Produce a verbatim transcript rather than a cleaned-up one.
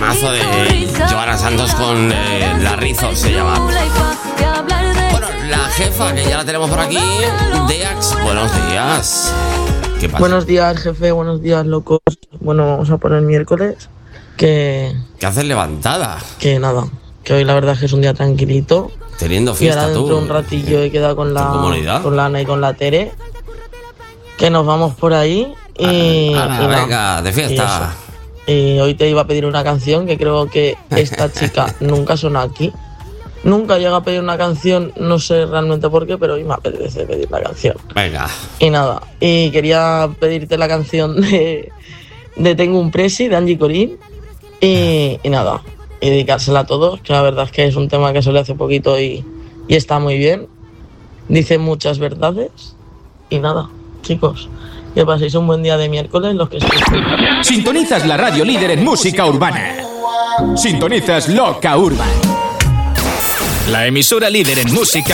Temazo de Joana Santos con eh, La Rizo se llama. Bueno, la jefa, que ya la tenemos por aquí, Deax, buenos días. ¿Qué pasa? Buenos días, jefe, buenos días, locos. Bueno, vamos a poner miércoles. Que... ¿Qué haces levantada? Que nada, que hoy la verdad es que es un día tranquilito. Teniendo fiesta, y ahora dentro tú. de un ratillo he quedado con la, con la Ana y con la Tere. Que nos vamos por ahí y... Ana, y venga, de fiesta. Y, y hoy te iba a pedir una canción que creo que esta chica nunca suena aquí. Nunca llega a pedir una canción, no sé realmente por qué, pero hoy me apetece pedir la canción. Venga. Y nada, y quería pedirte la canción de, de Tengo un Presi, de Angie Corín. Y, y nada, y dedicársela a todos, que la verdad es que es un tema que salió hace poquito y, y está muy bien. Dice muchas verdades. Y nada, chicos, que paséis un buen día de miércoles, los que escuchen. Sintonizas la radio líder en música urbana. Sintonizas Loca Urban. La emisora líder en música